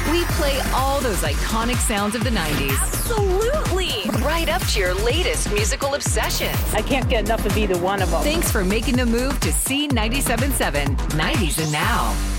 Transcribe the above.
We play all those iconic sounds of the 90s. Absolutely. Right up to your latest musical obsessions. I can't get enough of either one of them. Thanks for making the move to C97.7, 90s and Now.